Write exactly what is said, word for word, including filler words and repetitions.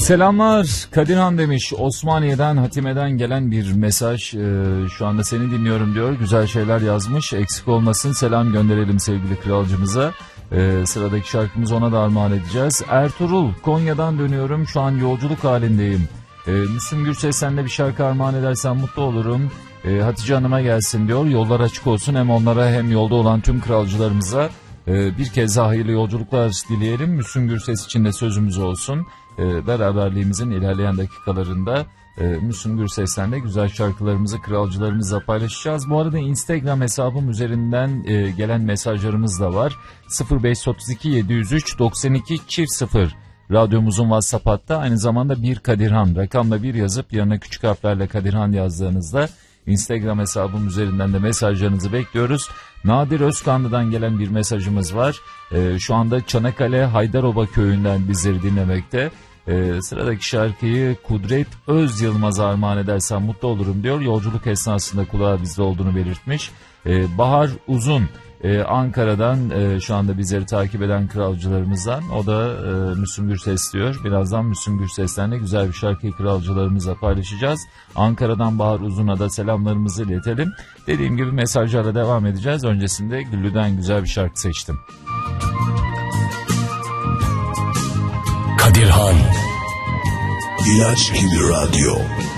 Selamlar Kadirhan demiş. Osmaniye'den Hatime'den gelen bir mesaj. Ee, şu anda seni dinliyorum diyor. Güzel şeyler yazmış. Eksik olmasın, selam gönderelim sevgili kralcımıza. Ee, sıradaki şarkımızı ona da armağan edeceğiz. Ertuğrul, Konya'dan dönüyorum. Şu an yolculuk halindeyim. Ee, Müslüm Gürses'ten de bir şarkı armağan edersen mutlu olurum. Ee, Hatice Hanım'a gelsin diyor. Yollar açık olsun hem onlara hem yolda olan tüm kralcılarımıza. Ee, bir kez daha hayırlı yolculuklar dileyelim. Müslüm Gürses için de sözümüz olsun. Ee, beraberliğimizin ilerleyen dakikalarında e, Müslüm Gürses'ten de güzel şarkılarımızı kralcılarımızla paylaşacağız. Bu arada Instagram hesabım üzerinden e, gelen mesajlarımız da var. sıfır beş otuz iki yedi yüz üç doksan iki sıfır radyomuzun WhatsApp hattı. Aynı zamanda bir Kadirhan rakamla bir yazıp yanına küçük harflerle Kadirhan yazdığınızda Instagram hesabım üzerinden de mesajlarınızı bekliyoruz. Nadir Özkanlı'dan gelen bir mesajımız var. Ee, şu anda Çanakkale Haydaroba köyünden bizleri dinlemekte. Ee, sıradaki şarkıyı Kudret Öz Yılmaz'a armağan edersen mutlu olurum diyor. Yolculuk esnasında kulağı bizde olduğunu belirtmiş. Ee, Bahar Uzun e, Ankara'dan e, şu anda bizleri takip eden kralcılarımızdan. O da e, Müslüm Gürses diyor. Birazdan Müslüm Gürses'ten de güzel bir şarkıyı kralcılarımızla paylaşacağız. Ankara'dan Bahar Uzun'a da selamlarımızı iletelim. Dediğim gibi mesajlarla devam edeceğiz. Öncesinde Güllü'den güzel bir şarkı seçtim. Kadirhan İlaç gibi radyo.